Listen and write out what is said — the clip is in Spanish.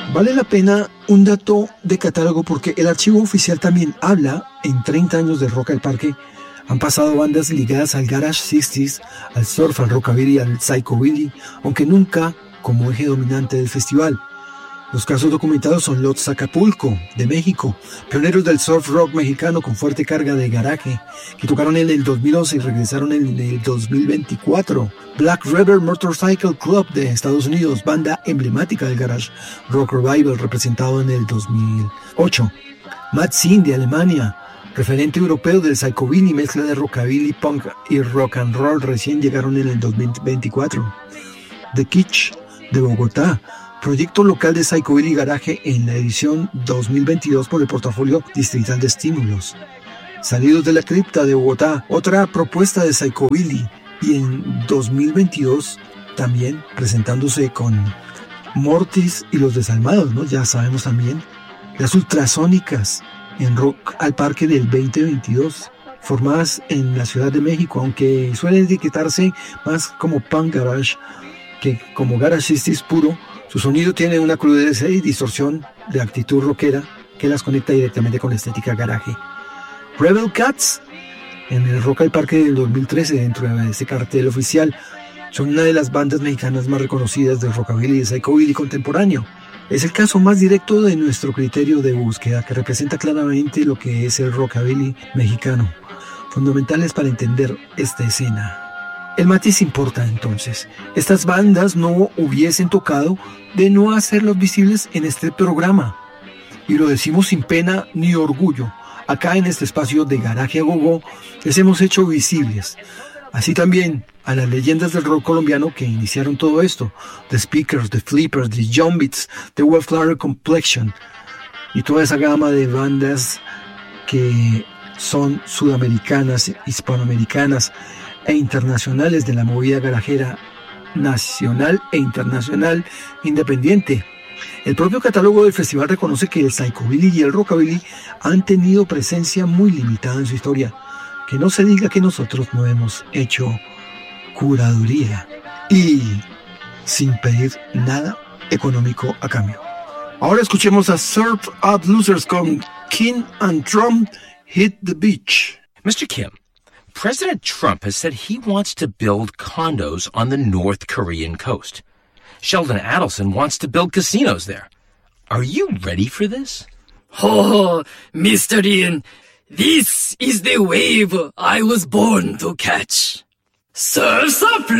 Vale la pena un dato de catálogo porque el archivo oficial también habla, en 30 años de Rock al Parque, han pasado bandas ligadas al Garage 60s, al surf, al rockabilly, al psychobilly, aunque nunca como eje dominante del festival. Los casos documentados son Los Acapulco, de México, pioneros del surf rock mexicano con fuerte carga de garaje, que tocaron en el 2011 y regresaron en el 2024. Black River Motorcycle Club de Estados Unidos, banda emblemática del garage rock revival, representado en el 2008. Mad Scene de Alemania, referente europeo del psychobilly, mezcla de rockabilly, punk y rock and roll, recién llegaron en el 2024. The Kitsch de Bogotá, proyecto local de psychobilly garaje en la edición 2022 por el portafolio distrital de Estímulos. Salidos de la Cripta de Bogotá, otra propuesta de psychobilly, y en 2022 también presentándose con Mortis y los Desalmados, ¿no? Ya sabemos también. Las Ultrasónicas en Rock al Parque del 2022, formadas en la Ciudad de México, aunque suelen etiquetarse más como punk garage que como garage 60s puro. Su sonido tiene una crudeza y distorsión de actitud rockera que las conecta directamente con la estética garaje. Rebel Cats, en el Rock al Parque del 2013, dentro de ese cartel oficial, son una de las bandas mexicanas más reconocidas del rockabilly y psychobilly contemporáneo. Es el caso más directo de nuestro criterio de búsqueda, que representa claramente lo que es el rockabilly mexicano, fundamentales para entender esta escena. El matiz importa entonces. Estas bandas no hubiesen tocado de no hacerlos visibles en este programa. Y lo decimos sin pena ni orgullo. Acá en este espacio de Garaje a Gogo les hemos hecho visibles. Así también a las leyendas del rock colombiano que iniciaron todo esto. The Speakers, The Flippers, The Jumbits, The Wildflower Complexion. Y toda esa gama de bandas que son sudamericanas, hispanoamericanas e internacionales de la movida garajera nacional e internacional independiente. El propio catálogo del festival reconoce que el psychobilly y el rockabilly han tenido presencia muy limitada en su historia. Que no se diga que nosotros no hemos hecho curaduría y sin pedir nada económico a cambio. Ahora escuchemos a Surf Up Losers con King and Trump Hit the Beach. Mr. Kim, President Trump has said he wants to build condos on the North Korean coast. Sheldon Adelson wants to build casinos there. Are you ready for this? Oh, Mr. Ian, this is the wave I was born to catch. Surf's up!